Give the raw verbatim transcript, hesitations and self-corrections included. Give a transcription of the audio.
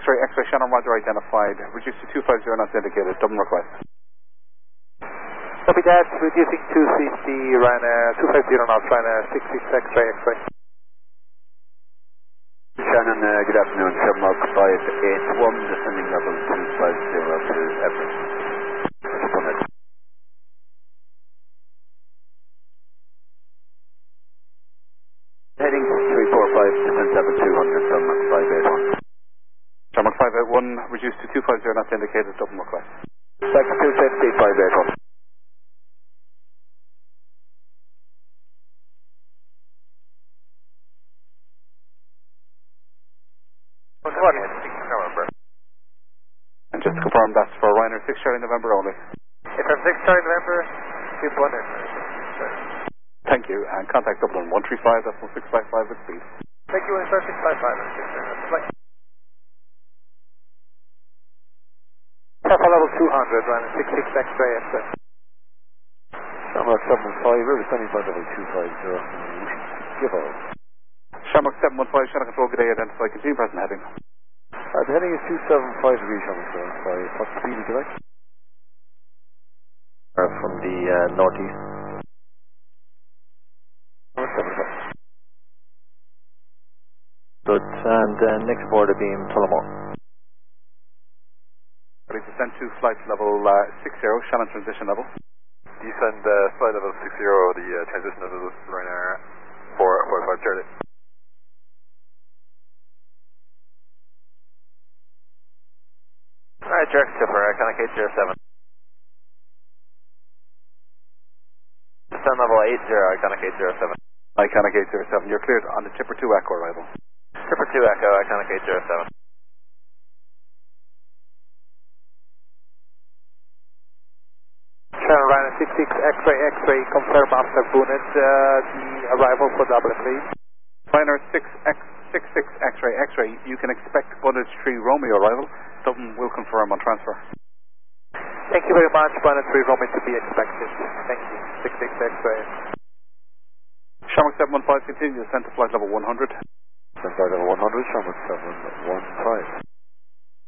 X-ray, X-ray, Shannon Roger identified. Reduced to two five zero knots indicated. Dublin request. Copy that. Reducing to C C, Ryanair two five zero knots, Ryanair six six X-ray, X-ray. Shannon, uh, good afternoon. seven Mark five eight one, descending level two five zero to Everett. Heading three four five, descent level two hundred, seven Mark five eight one. seven Mark five eight one, reduced to two five zero knots indicated. Dublin request. Back to two fifty, five eight one. And just to confirm, that's for Ryanair six Charlie November only. If I'm six Charlie November, two one. Thank you, and contact Dublin one three five, that's one six five five with speed. Thank you, one six five five. Alpha level two hundred, Ryanair six six X-ray, X-ray. Shamrock seven one five, we're descending flight level two five zero. Give out. Shamrock seven one five, Shannon Control, good day, identify, continue present heading. Uh, the heading is two seven five degrees, Shamrock seven one five. What speed would you like? Uh, from the uh, northeast. Good, and uh, next board will be in Tullamore. Ready to descend to flight level uh, six zero, Shannon transition level. Descend uh, flight level six zero, the uh, transition level is Ryanair four four five Charlie. Alright, Jerk Skipper, I kind of K zero seven. Descend level eight zero, I kind of K zero seven. Iconic eight zero seven, you're cleared on the Chipper two Echo arrival. Chipper two Echo, I kind of K zero seven. Shannon Ryanair six six X-ray, X-ray, confirm after Boonet, uh, the arrival for Dublin, please. Ryanair six six X-ray, X-ray, you can expect Boonet three Romeo arrival. Dublin will confirm on transfer. Thank you very much, Boonet three Romeo to be expected. Thank you, six six X-ray. Shamrock seven one five, continue descent to flight level one hundred. Descent flight level one hundred, Shamrock seven one five.